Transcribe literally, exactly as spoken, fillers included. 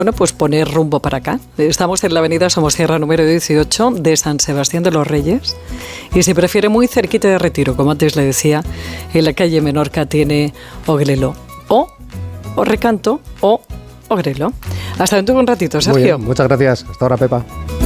Bueno, pues poner rumbo para acá. Estamos en la avenida Somosierra número dieciocho de San Sebastián de los Reyes. Y si prefiere, muy cerquita de Retiro, como antes le decía, en la calle Menorca tiene Ogrelo. O, o Recanto, o Ogrelo. Hasta dentro de un ratito, Sergio. Muy bien, muchas gracias. Hasta ahora, Pepa.